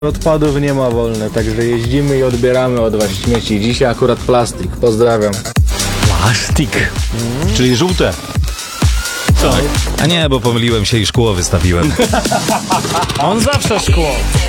Odpadów nie ma wolne, także jeździmy i odbieramy od was śmieci. Dzisiaj akurat plastik. Pozdrawiam. Plastik. Czyli żółte. Tak. A nie, bo pomyliłem się i szkło wystawiłem. On zawsze szkło.